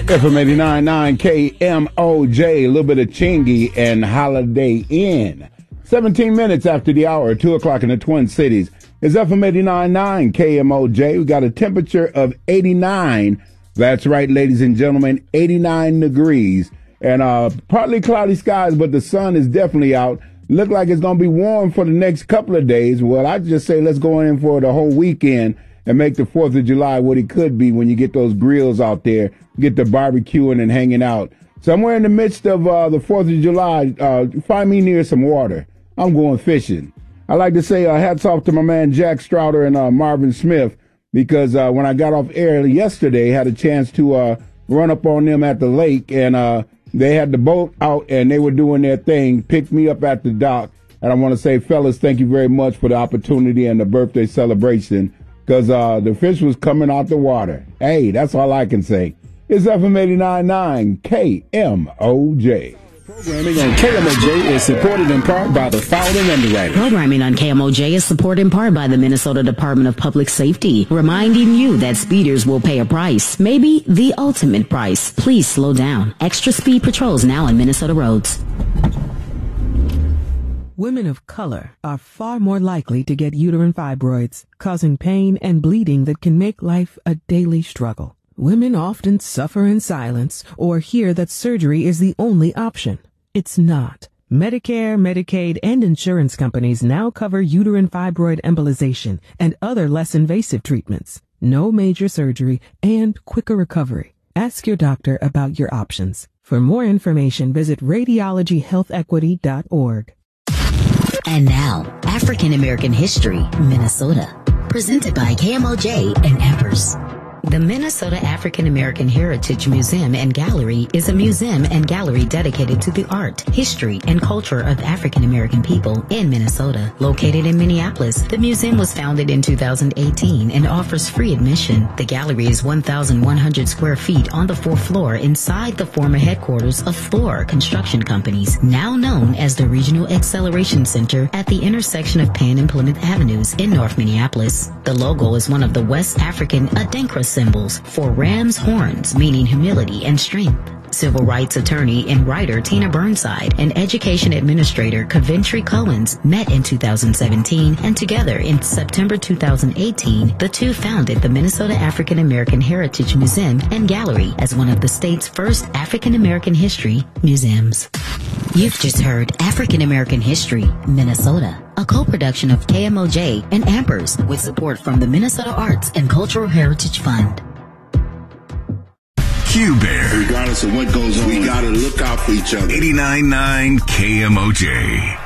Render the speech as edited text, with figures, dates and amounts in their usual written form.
FM 89.9 KMOJ, a little bit of Chingy and Holiday Inn. 17 minutes after the hour, 2 o'clock in the Twin Cities. It's FM 89.9 KMOJ. We got a temperature of 89. That's right, ladies and gentlemen, 89 degrees. And partly cloudy skies, but the sun is definitely out. Look like it's going to be warm for the next couple of days. Well, I just say let's go in for the whole weekend and make the 4th of July what it could be when you get those grills out there, get the barbecuing and hanging out. Somewhere in the midst of the 4th of July, find me near some water. I'm going fishing. I like to say hats off to my man Jack Strouder and Marvin Smith, because when I got off air yesterday, had a chance to run up on them at the lake, and they had the boat out and they were doing their thing, picked me up at the dock. And I want to say, fellas, thank you very much for the opportunity and the birthday celebration, because the fish was coming out the water. Hey, that's all I can say. It's FM 89.9 KMOJ. Programming on KMOJ is supported in part by the following underwriters. Programming on KMOJ is supported in part by the Minnesota Department of Public Safety, reminding you that speeders will pay a price, maybe the ultimate price. Please slow down. Extra speed patrols now on Minnesota roads. Women of color are far more likely to get uterine fibroids, causing pain and bleeding that can make life a daily struggle. Women often suffer in silence or hear that surgery is the only option. It's not. Medicare, Medicaid, and insurance companies now cover uterine fibroid embolization and other less invasive treatments. No major surgery and quicker recovery. Ask your doctor about your options. For more information, visit radiologyhealthequity.org. And now, African American History, Minnesota. Presented by KMOJ and Amber's. The Minnesota African American Heritage Museum and Gallery is a museum and gallery dedicated to the art, history, and culture of African American people in Minnesota. Located in Minneapolis, the museum was founded in 2018 and offers free admission. The gallery is 1,100 square feet on the 4th floor inside the former headquarters of Floor Construction Companies, now known as the Regional Acceleration Center at the intersection of Penn and Plymouth Avenues in North Minneapolis. The logo is one of the West African Adinkra symbols for ram's horns, meaning humility and strength. Civil rights attorney and writer Tina Burnside and education administrator Coventry Collins met in 2017, and together in September 2018, the two founded the Minnesota African American Heritage Museum and Gallery as one of the state's first African American history museums. You've just heard African American History, Minnesota, a co-production of KMOJ and Amber's with support from the Minnesota Arts and Cultural Heritage Fund. Q-Bear. Regardless of what goes on, we gotta look out for each other. 89.9 KMOJ.